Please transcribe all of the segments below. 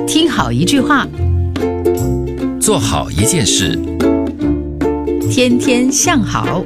听好一句话， 做好一件事， 天天向好。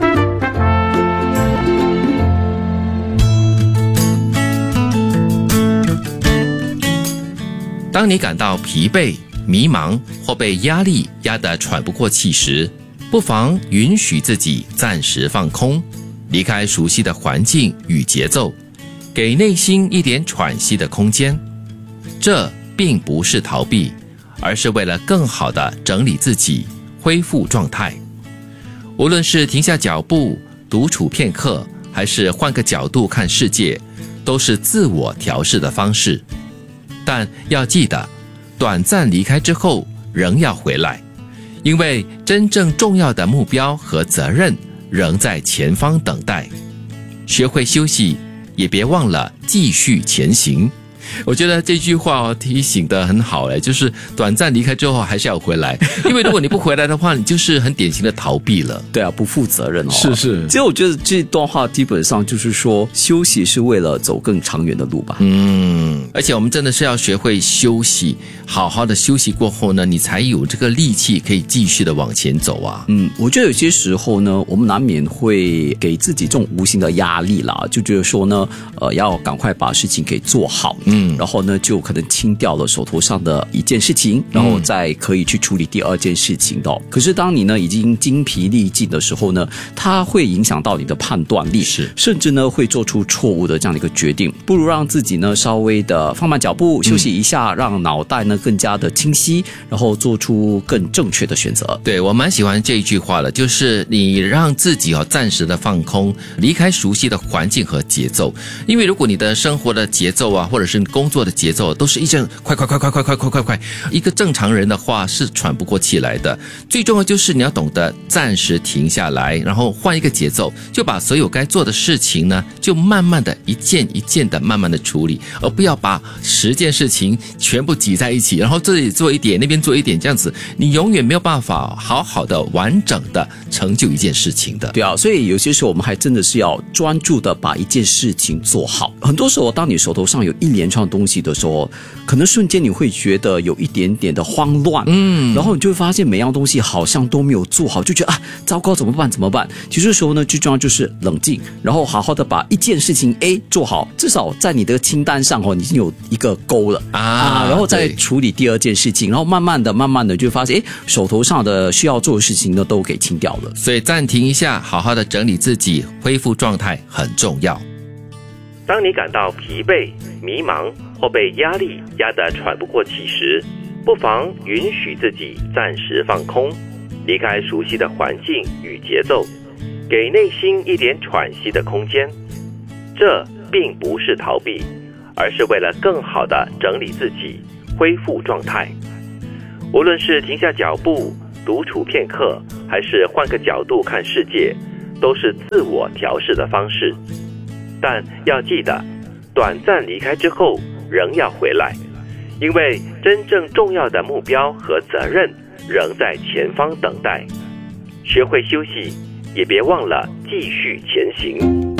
当你感到疲惫、迷茫或被压力压得喘不过气时，不妨允许自己暂时放空，离开熟悉的环境与节奏，给内心一点喘息的空间。这并不是逃避，而是为了更好地整理自己，恢复状态。无论是停下脚步，独处片刻，还是换个角度看世界，都是自我调试的方式。但要记得，短暂离开之后仍要回来，因为真正重要的目标和责任仍在前方等待。学会休息，也别忘了继续前行。我觉得这句话提醒得很好，就是短暂离开之后还是要回来，因为如果你不回来的话，你就是很典型的逃避了。 对啊，不负责任哦。 是。 其实我觉得这段话基本上就是说，休息是为了走更长远的路吧。 而且我们真的是要学会休息，好好的休息过后呢，你才有这个力气可以继续的往前走啊。 我觉得有些时候呢，我们难免会给自己这种无形的压力啦，就觉得说呢，要赶快把事情给做好。然后呢，就可能清掉了手头上的一件事情，然后再可以去处理第二件事情的。可是当你呢已经精疲力尽的时候呢，它会影响到你的判断力，甚至呢会做出错误的这样的一个决定。不如让自己呢稍微的放慢脚步，休息一下，让脑袋呢更加的清晰，然后做出更正确的选择。 对，我蛮喜欢这一句话的，就是你让自己暂时的放空，离开熟悉的环境和节奏。因为如果你的生活的节奏啊，或者是工作的节奏都是一阵快，一个正常人的话是喘不过气来的。最重要就是你要懂得暂时停下来，然后换一个节奏，就把所有该做的事情呢，就慢慢的一件一件的慢慢的处理，而不要把10件事情全部挤在一起，然后这里做一点，那边做一点，这样子你永远没有办法好好的完整的成就一件事情的。 对啊，所以有些时候我们还真的是要专注的把一件事情做好。很多时候当你手头上有一连串东西的时候，可能瞬间你会觉得有一点点的慌乱，然后你就会发现每样东西好像都没有做好，就觉得糟糕，怎么办？其实这时候呢，最重要就是冷静，然后好好的把一件事情 A 做好，至少在你的清单上你已经有一个勾了然后再处理第二件事情，然后慢慢的就发现手头上的需要做的事情呢都给清掉了。 所以暂停一下，好好的整理自己，恢复状态很重要。 当你感到疲惫、迷茫或被压力压得喘不过气时，不妨允许自己暂时放空，离开熟悉的环境与节奏，给内心一点喘息的空间。这并不是逃避，而是为了更好地整理自己，恢复状态。无论是停下脚步，独处片刻，还是换个角度看世界，都是自我调试的方式。但要记得，短暂离开之后仍要回来，因为真正重要的目标和责任仍在前方等待。学会休息，也别忘了继续前行。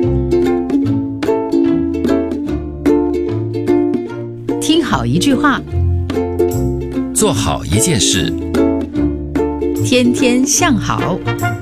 听好一句话， 做好一件事， 天天向好。